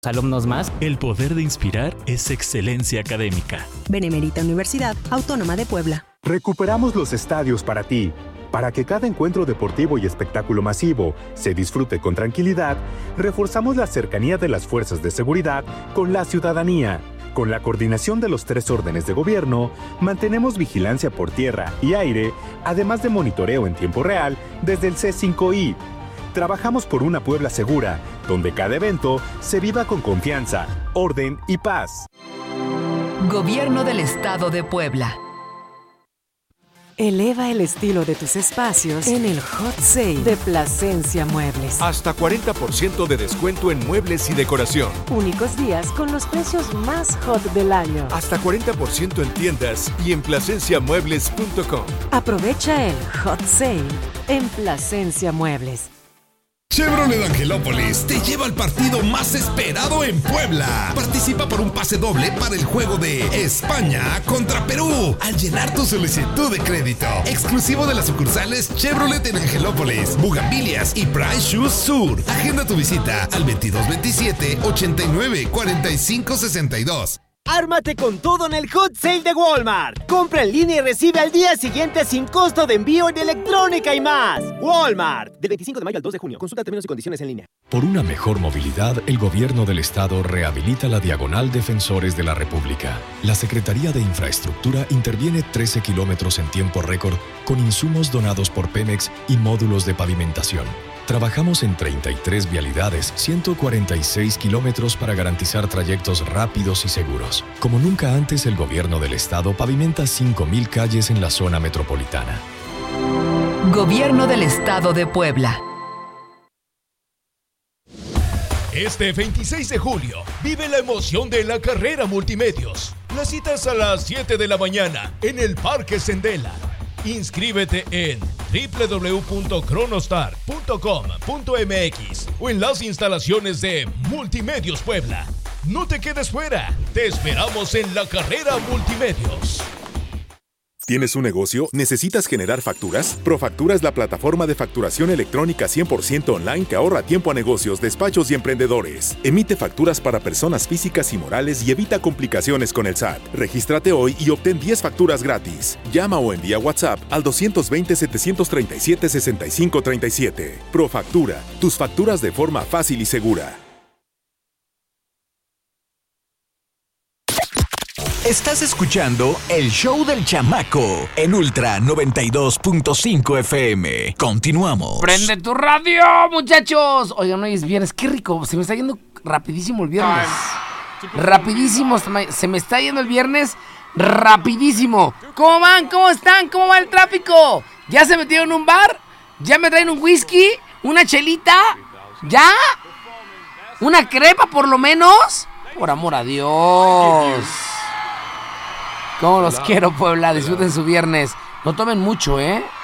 alumnos más. El poder de inspirar es excelencia académica. Benemérita Universidad Autónoma de Puebla. Recuperamos los estadios para ti. Para que cada encuentro deportivo y espectáculo masivo se disfrute con tranquilidad, reforzamos la cercanía de las fuerzas de seguridad con la ciudadanía. Con la coordinación de los 3 órdenes de gobierno, mantenemos vigilancia por tierra y aire, además de monitoreo en tiempo real desde el C5I. Trabajamos por una Puebla segura, donde cada evento se viva con confianza, orden y paz. Gobierno del Estado de Puebla. Eleva el estilo de tus espacios en el Hot Sale de Plasencia Muebles. Hasta 40% de descuento en muebles y decoración. Únicos días con los precios más hot del año. Hasta 40% en tiendas y en plasenciamuebles.com. Aprovecha el Hot Sale en Plasencia Muebles. Chevrolet Angelópolis te lleva al partido más esperado en Puebla. Participa por un pase doble para el juego de España contra Perú al llenar tu solicitud de crédito. Exclusivo de las sucursales Chevrolet en Angelópolis, Bugambilias y Price Shoes Sur. Agenda tu visita al 2227-894562. ¡Ármate con todo en el Hot Sale de Walmart! Compra en línea y recibe al día siguiente sin costo de envío en electrónica y más. Walmart. Del 25 de mayo al 2 de junio. Consulta términos y condiciones en línea. Por una mejor movilidad, el Gobierno del Estado rehabilita la Diagonal Defensores de la República. La Secretaría de Infraestructura interviene 13 kilómetros en tiempo récord con insumos donados por Pemex y módulos de pavimentación. Trabajamos en 33 vialidades, 146 kilómetros para garantizar trayectos rápidos y seguros. Como nunca antes, el Gobierno del Estado pavimenta 5,000 calles en la zona metropolitana. Gobierno del Estado de Puebla. Este 26 de julio, vive la emoción de la carrera Multimedios. Las citas a las 7 de la mañana en el Parque Sendela. Inscríbete en www.cronostar.com.mx o en las instalaciones de Multimedios Puebla. No te quedes fuera, te esperamos en la carrera Multimedios. ¿Tienes un negocio? ¿Necesitas generar facturas? Profactura es la plataforma de facturación electrónica 100% online que ahorra tiempo a negocios, despachos y emprendedores. Emite facturas para personas físicas y morales y evita complicaciones con el SAT. Regístrate hoy y obtén 10 facturas gratis. Llama o envía WhatsApp al 220-737-6537. Profactura, tus facturas de forma fácil y segura. Estás escuchando El Show del Chamaco en Ultra 92.5 FM. Continuamos. ¡Prende tu radio, muchachos! Oigan, hoy es viernes. ¡Qué rico! Se me está yendo rapidísimo el viernes. Rapidísimo. Se me está yendo el viernes rapidísimo. ¿Cómo van? ¿Cómo están? ¿Cómo va el tráfico? ¿Ya se metieron en un bar? ¿Ya me traen un whisky? ¿Una chelita? ¿Ya? ¿Una crepa por lo menos? Por amor a Dios. ¿Cómo los quiero, Puebla? Disfruten su viernes. No tomen mucho, ¿eh?